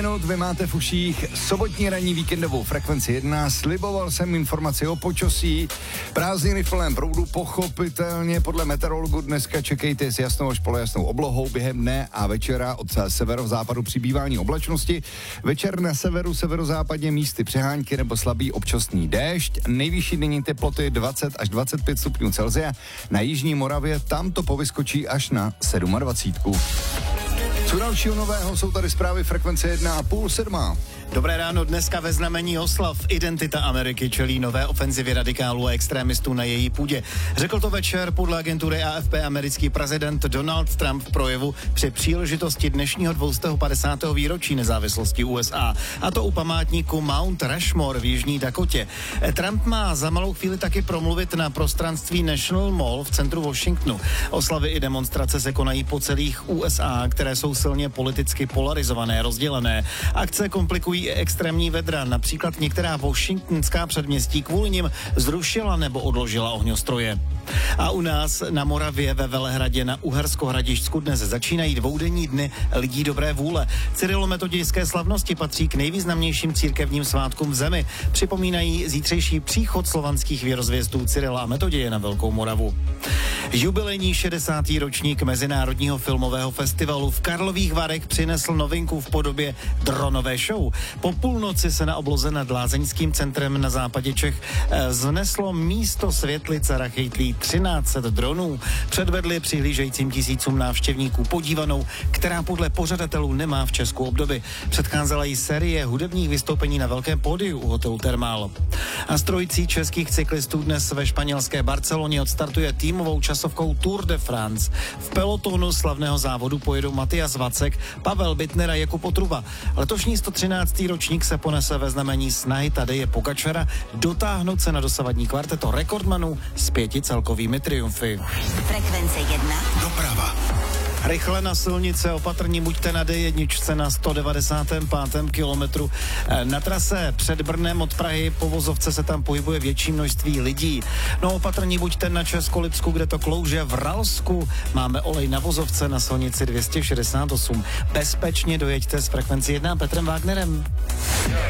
Vy máte v uších sobotní ranní víkendovou frekvenci 1. Sliboval jsem informaci o počasí. Prázdniny v plném proudu, pochopitelně podle meteorologů dneska čekejte s jasnou až polojasnou oblohou během dne a večera od severozápadu přibývání oblačnosti. Večer na severu, severozápadě místy přehánky nebo slabý občasný déšť. Nejvyšší denní teploty 20 až 25 stupňů Celsia. Na jižní Moravě tam to povyskočí až na 27. Co dalšího nového, jsou tady zprávy frekvence 1 a půl 7. Dobré ráno, dneska ve znamení oslav Identita Ameriky čelí nové ofenzivě radikálů a extremistů na její půdě. Řekl to večer podle agentury AFP americký prezident Donald Trump v projevu při příležitosti dnešního 250. výročí nezávislosti USA. A to u památníku Mount Rushmore v Jižní Dakotě. Trump má za malou chvíli taky promluvit na prostranství National Mall v centru Washingtonu. Oslavy i demonstrace se konají po celých USA, které jsou silně politicky polarizované, rozdělené. Akce komplikují extrémní vedra, například některá washingtonská předměstí kvůli nim zrušila nebo odložila ohňostroje. A u nás na Moravě ve Velehradě na Uhersko-Hradišťsku dnes začínají dvoudenní dny lidí dobré vůle. Cyrilometodějské slavnosti patří k nejvýznamnějším církevním svátkům v zemi. Připomínají zítřejší příchod slovanských věrozvěstů Cyrila a Metoděje na Velkou Moravu. Jubilejní 60. ročník Mezinárodního filmového festivalu v Karlových Varech přinesl novinku v podobě dronové show. Po půlnoci se na obloze nad Lázeňským centrem na západě Čech vzneslo místo světlice rachejtlí 1300 dronů. Předvedli přihlížejícím tisícům návštěvníků podívanou, která podle pořadatelů nemá v Česku obdoby. Předcházela jí série hudebních vystoupení na velkém pódiu u hotelu Thermal. A z trojicí českých cyklistů dnes ve španělské Barceloně odstartuje týmovou časovkou Tour de France. V pelotonu slavného závodu pojedou Matyas Vacek, Pavel Bittner a Jakub Otruba. Letošní 113. ročník se ponese ve znamení snahy Tadeje Pogačara dotáhnout se na dosavadní kvarteto rekordmanů s 5 celkovými triumfy. Frekvence 1. Doprava. Rychle na silnice, opatrní buďte na D1 na 195. kilometru. Na trase před Brnem od Prahy po vozovce se tam pohybuje větší množství lidí. No opatrní buďte na Českolipsku, kde to klouže v Ralsku. Máme olej na vozovce na silnici 268. Bezpečně dojeďte s frekvencí 1 Petrem Wagnerem.